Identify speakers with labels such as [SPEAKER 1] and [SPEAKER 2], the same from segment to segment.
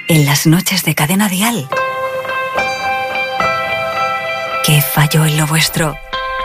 [SPEAKER 1] en las noches de Cadena Dial. ¿Qué falló en lo vuestro?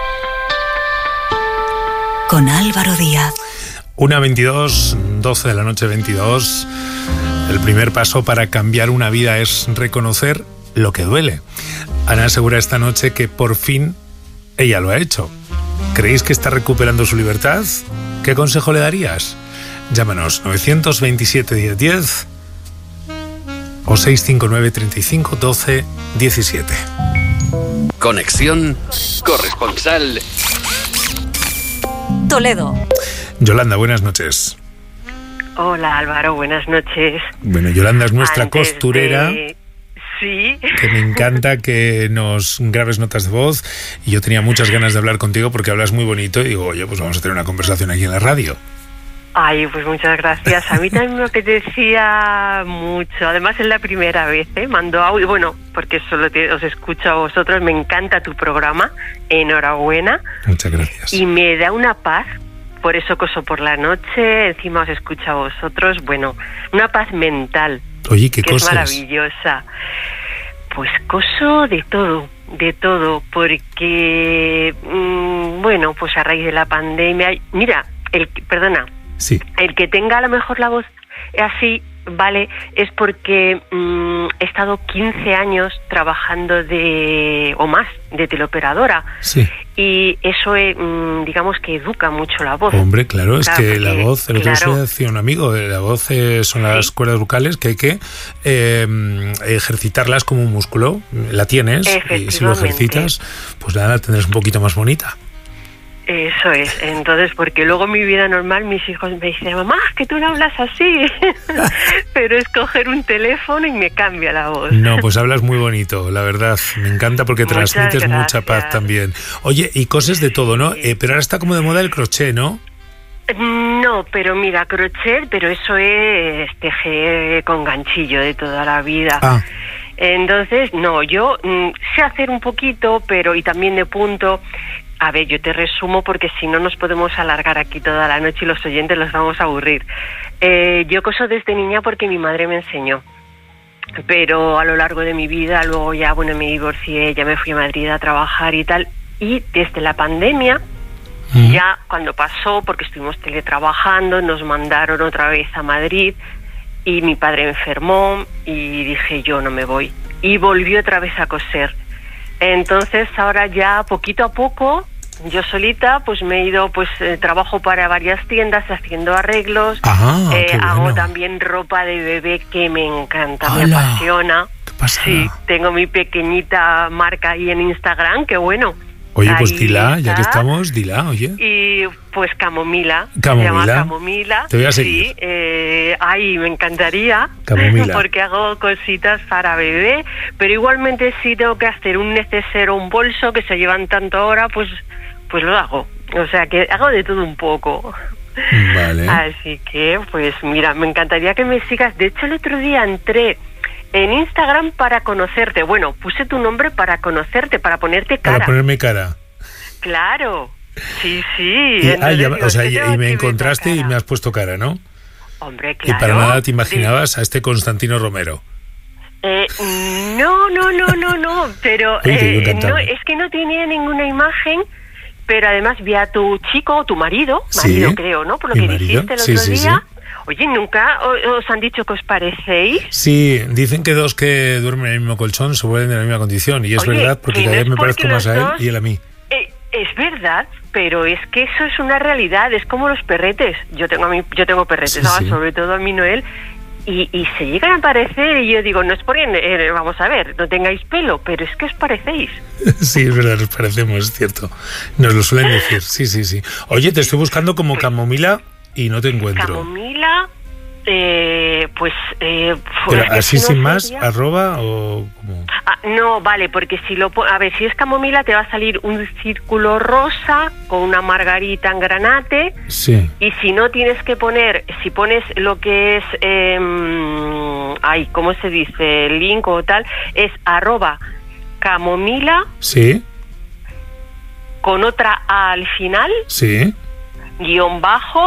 [SPEAKER 1] Con Álvaro Díaz.
[SPEAKER 2] 1:22, 12 de la noche 22. El primer paso para cambiar una vida es reconocer lo que duele. Ana asegura esta noche que por fin ella lo ha hecho. ¿Creéis que está recuperando su libertad? ¿Qué consejo le darías? Llámanos 927 1010 o 659 35 12 17.
[SPEAKER 3] Conexión corresponsal
[SPEAKER 1] Toledo.
[SPEAKER 2] Yolanda, buenas noches.
[SPEAKER 4] Hola Álvaro, buenas noches.
[SPEAKER 2] Bueno, Yolanda es nuestra costurera.
[SPEAKER 4] Sí.
[SPEAKER 2] Que me encanta que nos grabes notas de voz y yo tenía muchas ganas de hablar contigo porque hablas muy bonito y digo, oye, pues vamos a tener una conversación aquí en la radio.
[SPEAKER 4] Ay, pues muchas gracias. A mí también me apetecía mucho. Además es la primera vez, mando audio, bueno, porque solo os escucho a vosotros. Me encanta tu programa. Enhorabuena.
[SPEAKER 2] Muchas gracias.
[SPEAKER 4] Y me da una paz. Por eso coso por la noche, encima os escucho a vosotros. Bueno, una paz mental.
[SPEAKER 2] Oye, ¿qué
[SPEAKER 4] que
[SPEAKER 2] cosas?
[SPEAKER 4] Es maravillosa. Pues coso de todo, porque, bueno, pues a raíz de la pandemia, mira,
[SPEAKER 2] Sí.
[SPEAKER 4] El que tenga a lo mejor la voz así, vale, es porque he estado 15 años trabajando o más de teleoperadora.
[SPEAKER 2] Sí.
[SPEAKER 4] Y eso, digamos que educa mucho la voz.
[SPEAKER 2] Hombre, claro, es que la voz, el otro
[SPEAKER 4] claro,
[SPEAKER 2] día decía un amigo, la voz son las cuerdas vocales que hay que ejercitarlas como un músculo. La tienes y si lo ejercitas, pues nada, la tendrás un poquito más bonita.
[SPEAKER 4] Eso es, entonces, porque luego en mi vida normal mis hijos me dicen, mamá, que tú no hablas así, pero es coger un teléfono y me cambia la voz.
[SPEAKER 2] No, pues hablas muy bonito, la verdad, me encanta porque transmites mucha paz también. Oye, y cosas de todo, ¿no? Pero ahora está como de moda el crochet, ¿no?
[SPEAKER 4] No, pero mira, crochet, pero eso es tejer con ganchillo de toda la vida.
[SPEAKER 2] Ah.
[SPEAKER 4] Entonces, no, yo sé hacer un poquito, pero y también de punto. A ver, yo te resumo porque si no nos podemos alargar aquí toda la noche y los oyentes los vamos a aburrir. Yo coso desde niña porque mi madre me enseñó. Pero a lo largo de mi vida, luego ya, bueno, me divorcié, ya me fui a Madrid a trabajar y tal. Y desde la pandemia, ya cuando pasó, porque estuvimos teletrabajando, nos mandaron otra vez a Madrid y mi padre enfermó y dije, yo no me voy. Y volví otra vez a coser. Entonces ahora ya poquito a poco yo solita pues me he ido, pues trabajo para varias tiendas haciendo arreglos. Hago también ropa de bebé que me encanta. ¡Hala! Me apasiona.
[SPEAKER 2] ¿Qué pasa?
[SPEAKER 4] Sí, tengo mi pequeñita marca ahí en Instagram, que bueno.
[SPEAKER 2] Oye, pues dila, ya que estamos, dila, oye.
[SPEAKER 4] Y pues Camomila.
[SPEAKER 2] Camomila.
[SPEAKER 4] Se llama Camomila.
[SPEAKER 2] Te voy a seguir.
[SPEAKER 4] Sí, me encantaría.
[SPEAKER 2] Camomila.
[SPEAKER 4] Porque hago cositas para bebé, pero igualmente si tengo que hacer un neceser o un bolso que se llevan tanto ahora, pues lo hago. O sea, que hago de todo un poco.
[SPEAKER 2] Vale.
[SPEAKER 4] Así que, pues mira, me encantaría que me sigas. De hecho, el otro día entré en Instagram para conocerte. Bueno, puse tu nombre para conocerte, para ponerte cara.
[SPEAKER 2] Para ponerme cara.
[SPEAKER 4] Claro, sí.
[SPEAKER 2] Y me encontraste y me has puesto cara, ¿no?
[SPEAKER 4] Hombre, claro.
[SPEAKER 2] Y para nada te imaginabas a este Constantino Romero.
[SPEAKER 4] No, pero no, es que no tenía ninguna imagen, pero además vi a tu chico, tu marido creo, ¿no? Por lo que dijiste el otro día. Sí. Oye, ¿nunca os han dicho que os parecéis?
[SPEAKER 2] Sí, dicen que dos que duermen en el mismo colchón se vuelven de la misma condición. Y es verdad, porque cada vez me parezco más a él y él a mí.
[SPEAKER 4] Es verdad, pero es que eso es una realidad. Es como los perretes. Yo tengo perretes, sí. Sobre todo a mi Noel. Y se llegan a parecer y yo digo, no es porque, vamos a ver, no tengáis pelo, pero es que os parecéis.
[SPEAKER 2] Sí, es verdad, nos parecemos, es cierto. Nos lo suelen decir, sí. Oye, te estoy buscando como Camomila y no te encuentro.
[SPEAKER 4] Camomila,
[SPEAKER 2] pero así no sin más, sería... arroba o como...
[SPEAKER 4] no, vale, porque si si es Camomila te va a salir un círculo rosa con una margarita en granate.
[SPEAKER 2] Sí.
[SPEAKER 4] Y si no tienes que poner, si pones lo que es, ¿cómo se dice? Link o tal, es @Camomila.
[SPEAKER 2] Sí.
[SPEAKER 4] Con otra A al final.
[SPEAKER 2] Sí.
[SPEAKER 4] _,